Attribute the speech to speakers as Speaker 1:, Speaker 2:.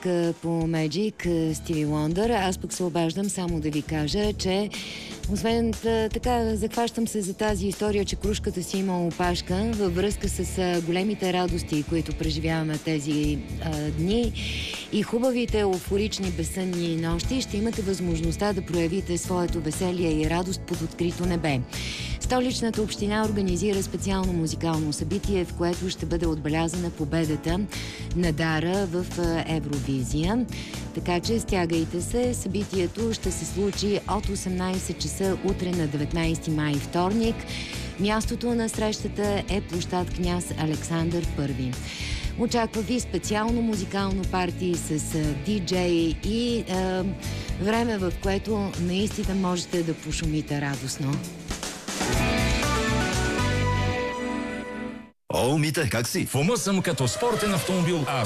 Speaker 1: по Magic, Стиви Уондър. Аз пък се обаждам само да ви кажа, че освен така захващам се за тази история, че крушката си има опашка във връзка с големите радости, които преживяваме тези дни и хубавите еуфорични безсънни нощи, ще имате възможността да проявите своето веселие и радост под открито небе. Столичната община организира специално музикално събитие, в което ще бъде отбелязана победата на Дара в Евровизия. Така че стягайте се. Събитието ще се случи от 18 часа утре на 19 май, вторник. Мястото на срещата е площад Княз Александър I. Очаква ви специално музикално парти с диджей и време, в което наистина можете да пошумите радостно.
Speaker 2: О, Мите, как си?
Speaker 3: В ума съм като спортен автомобил, а